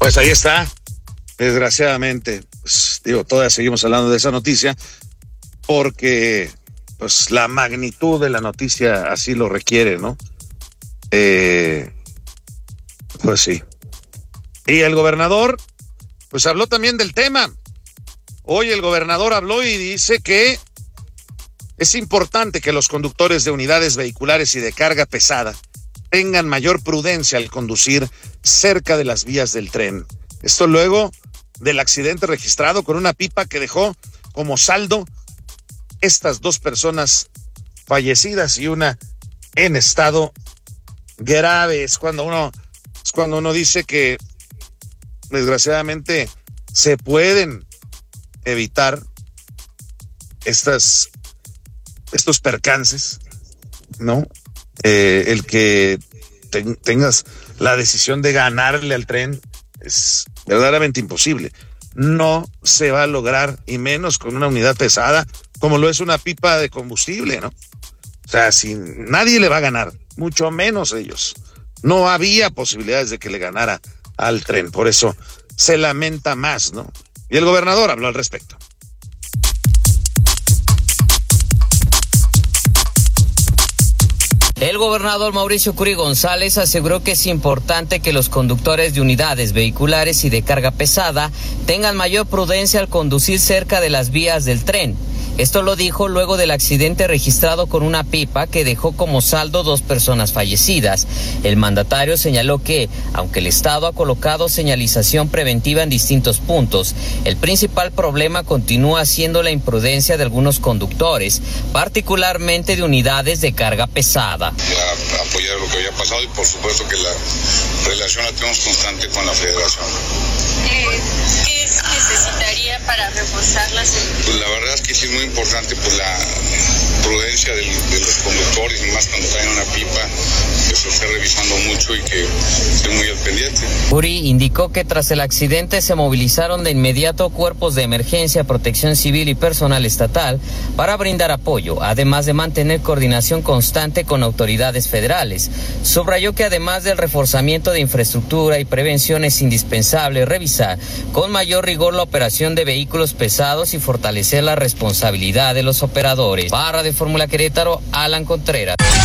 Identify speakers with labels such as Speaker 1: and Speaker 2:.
Speaker 1: Pues ahí está, desgraciadamente, pues, todavía seguimos hablando de esa noticia porque pues la magnitud de la noticia así lo requiere, ¿no? Pues sí. Y el gobernador, pues habló también del tema. Hoy el gobernador habló y dice que es importante que los conductores de unidades vehiculares y de carga pesada tengan mayor prudencia al conducir cerca de las vías del tren. Esto luego del accidente registrado con una pipa que dejó como saldo estas 2 personas fallecidas y una en estado grave. Es cuando uno dice que desgraciadamente se pueden evitar estos percances, ¿no? El que tengas la decisión de ganarle al tren es verdaderamente imposible. No se va a lograr, y menos con una unidad pesada como lo es una pipa de combustible, ¿no? O sea, nadie le va a ganar, mucho menos ellos. No había posibilidades de que le ganara al tren, por eso se lamenta más, ¿no? Y el gobernador habló al respecto.
Speaker 2: El gobernador Mauricio Curi González aseguró que es importante que los conductores de unidades vehiculares y de carga pesada tengan mayor prudencia al conducir cerca de las vías del tren. Esto lo dijo luego del accidente registrado con una pipa que dejó como saldo 2 personas fallecidas. El mandatario señaló que, aunque el Estado ha colocado señalización preventiva en distintos puntos, el principal problema continúa siendo la imprudencia de algunos conductores, particularmente de unidades de carga pesada.
Speaker 3: Ya apoyar lo que había pasado y por supuesto que la relación la tenemos constante con la federación.
Speaker 4: ¿Qué se necesitaría para reforzarlas?
Speaker 3: Pues la verdad es que sí es muy importante pues la prudencia de los conductores y más cuando traen una pipa, que se esté revisando mucho y que esté muy al pendiente.
Speaker 2: Curi indicó que tras el accidente se movilizaron de inmediato cuerpos de emergencia, protección civil y personal estatal para brindar apoyo, además de mantener coordinación constante con autoridades federales. Subrayó que además del reforzamiento de infraestructura y prevención es indispensable revisar con mayor rigor la operación de vehículos pesados y fortalecer la responsabilidad de los operadores. Barra de Fórmula Querétaro, Alan Contreras.